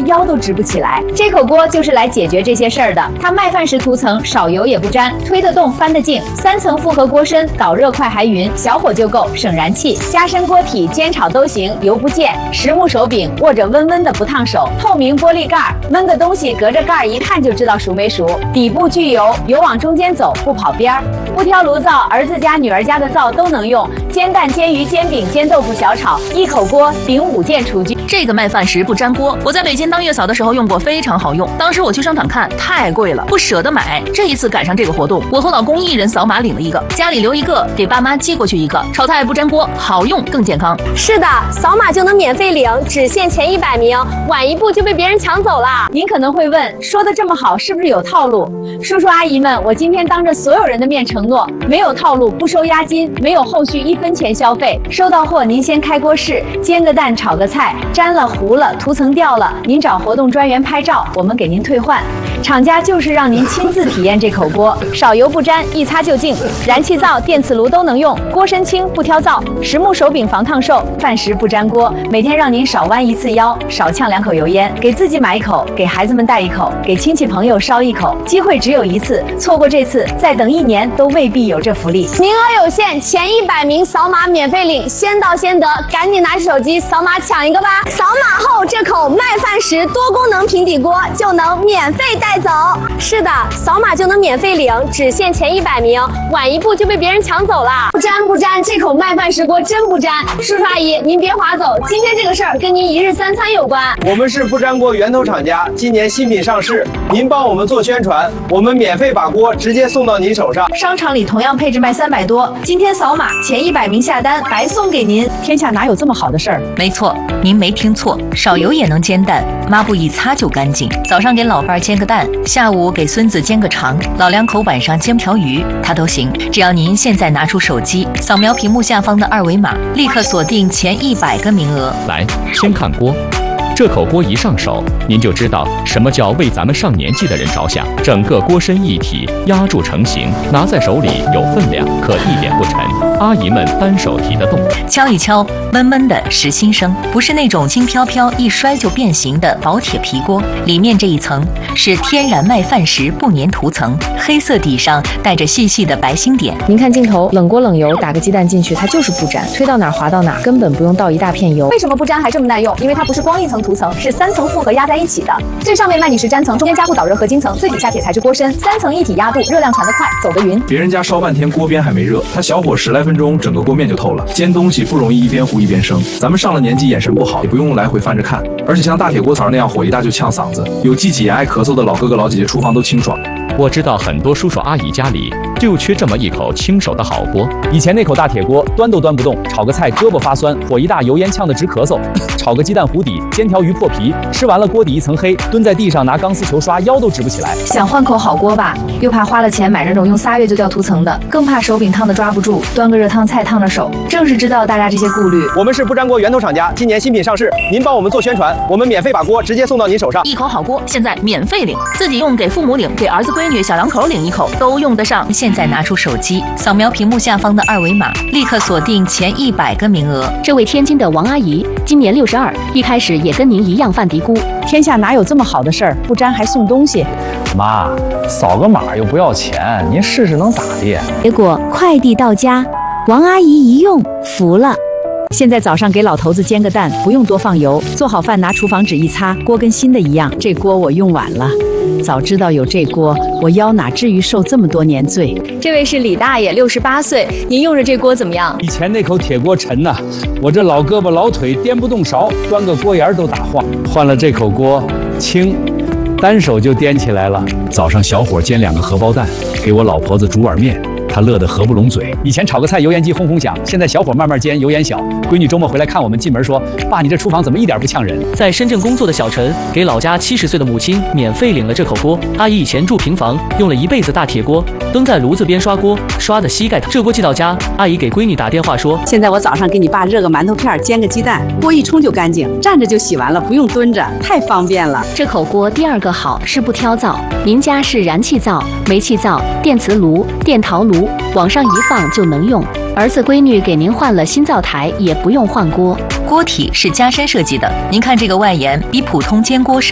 腰都直不起来。这口锅就是来解决这些事儿的。它麦饭石涂层，少油也不粘，推得动翻得净，3层复合锅身，导热快还匀，小火就够，省燃气。加深锅体，煎炒都行，油不溅。实木手柄，握着温温的不烫手。透明玻璃盖儿，焖个东西隔着盖儿一看就知道熟没熟。底部聚油，油往中间走，不跑边儿。不挑炉灶，儿子家女儿家的灶都能用。煎蛋、煎鱼、煎饼、煎豆腐、小炒，一口锅顶5件厨具。 这个麦饭石不粘锅，我在北京当月嫂的时候用过，非常好用。当时我去商场看，太贵了，不舍得买。这一次赶上这个活动，我和老公一人扫码领了一个，家里留一个，给爸妈寄过去一个。炒菜不粘锅，好用更健康。 是的，扫码就能免费领，只限前100名，晚一步就被别人抢走了。 您可能会问，说的这么好，是不是有套路？叔叔阿姨们，我今天当着所有人的面承诺，没有套路，不收押金，没有后续1分钱消费。收到货您先开锅试，煎个蛋，炒个菜，粘了糊了，涂层掉了，您找活动专员拍照，我们给您退换。厂家就是让您亲自体验这口锅，少油不粘，一擦就净。燃气灶、电磁炉都能用，锅身轻不挑灶，实木手柄防烫手，饭石不粘锅，每天让您少弯1次腰，少呛2口油烟。给自己买1口，给孩子们带1口，给亲戚朋友烧1口。机会只有1次，错过这次，再等1年都未必有这福利。 名额有限，前100名扫码免费领，先到先得，赶紧拿起手机扫码抢一个吧！扫码后，这口麦饭石多功能平底锅就能免费带走。是的，扫码就能免费领，只限前100名，晚一步就被别人抢走了。 不粘不粘，这口麦饭石锅真不粘。叔叔阿姨，您别划走，今天这个事儿跟您1日3餐有关。 我们是不粘锅源头厂家，今年新品上市，您帮我们做宣传，我们免费把锅直接送到您手上。 商场里同样配置卖300多，今天扫码前100名下单，白送给您。天下哪有这么好的事儿？ 没错，您没听错，少油也能煎蛋，抹布一擦就干净。早上给老伴儿煎个蛋，下午给孙子煎个肠，老两口晚上煎条鱼，它都行。只要您现在拿出手机，扫描屏幕下方的2维码，立刻锁定前100个名额。 来，先看锅。这口锅一上手，您就知道什么叫为咱们上年纪的人着想。整个锅身一体压铸成型，拿在手里有分量，可一点不沉。阿姨们单手提得动， 敲一敲，闷闷的实心声，不是那种轻飘飘一摔就变形的薄铁皮锅。里面这一层是天然麦饭石不粘涂层，黑色底上带着细细的白星点。 您看镜头，冷锅冷油，打个鸡蛋进去，它就是不粘，推到哪儿滑到哪儿，根本不用倒一大片油。 为什么不粘还这么耐用？因为它不是光一层涂层，是3层复合压在一起的。最上面麦米石粘层，中间加固导热合金层，最底下铁材质锅身，3层一体压度，热量传得快，走得匀。 别人家烧半天锅边还没热，它小火10来分钟，整个锅面就透了。煎东西不容易一边糊一边生，咱们上了年纪眼神不好，也不用来回翻着看。而且像大铁锅槽那样火一大就呛嗓子，有积气也爱咳嗽的老哥哥老姐姐，厨房都清爽。 我知道很多叔叔阿姨家里就缺这么一口清手的好锅。 以前那口大铁锅端都端不动，炒个菜胳膊发酸，火一大油烟呛得直咳嗽，炒个鸡蛋糊底，煎条鱼破皮，吃完了锅底一层黑，蹲在地上拿钢丝球刷腰都直不起来。 想换口好锅吧，又怕花了钱买那种用3月就掉涂层的，更怕手柄烫的抓不住，端个热汤菜烫着手。正是知道大家这些顾虑， 我们是不粘锅源头厂家，今年新品上市，您帮我们做宣传，我们免费把锅直接送到您手上。 一口好锅现在免费领，自己用给父母领，给儿子闺女小两口领1口都用得上。现在拿出手机，扫描屏幕下方的2维码，立刻锁定前100个名额。 这位天津的王阿姨今年62，一开始也跟您一样犯嘀咕， 天下哪有这么好的事儿？不粘还送东西。 妈，扫个码又不要钱，您试试能咋地？ 结果快递到家，王阿姨一用服了。 现在早上给老头子煎个蛋，不用多放油，做好饭拿厨房纸一擦，锅跟新的一样。这锅我用晚了，早知道有这锅，我腰哪至于受这么多年罪。 这位是李大爷，68岁，您用着这锅怎么样？ 以前那口铁锅沉呐，我这老胳膊老腿颠不动勺，端个锅沿都打晃。换了这口锅，轻，单手就掂起来了。早上小火煎2个荷包蛋，给我老婆子煮碗面。他乐得合不拢嘴。以前炒个菜油烟机轰轰响，现在小火慢慢煎，油烟小。闺女周末回来看我们，进门说：“爸，你这厨房怎么一点不呛人？” 在深圳工作的小陈给老家70岁的母亲免费领了这口锅。阿姨以前住平房，用了一辈子大铁锅，蹲在炉子边刷锅，刷的膝盖疼。这锅寄到家，阿姨给闺女打电话说：“ 现在我早上给你爸热个馒头片，煎个鸡蛋，锅一冲就干净，站着就洗完了，不用蹲着，太方便了。” 这口锅第2个好是不挑灶，您家是燃气灶、煤气灶、电磁炉、电陶炉，往上一放就能用。儿子闺女给您换了新灶台，也不用换锅。 锅体是加深设计的，您看这个外沿比普通煎锅深。